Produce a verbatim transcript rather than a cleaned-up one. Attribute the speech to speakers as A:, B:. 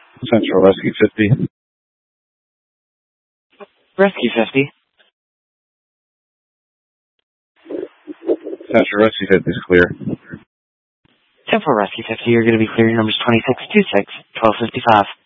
A: Central Rescue fifty.
B: Rescue fifty.
A: Central Rescue fifty is clear.
B: Central Rescue fifty, you're going to be clearing numbers twenty-six twenty-six, twelve fifty-five.